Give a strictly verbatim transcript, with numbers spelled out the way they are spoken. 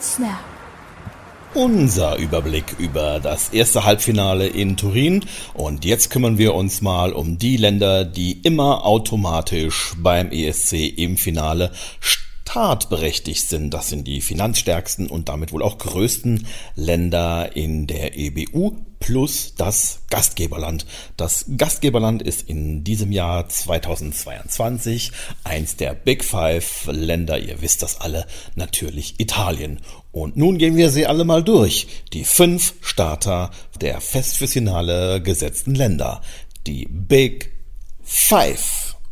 Snap. Unser Überblick über das erste Halbfinale in Turin. Und jetzt kümmern wir uns mal um die Länder, die immer automatisch beim E S C im Finale startberechtigt sind. Das sind die finanzstärksten und damit wohl auch größten Länder in der E B U plus das Gastgeberland. Das Gastgeberland ist in diesem Jahr zweitausendzweiundzwanzig eins der Big Five Länder, ihr wisst das alle, natürlich Italien. Und nun gehen wir sie alle mal durch. Die fünf Starter der fest fürs Finale gesetzten Länder. Die Big Five.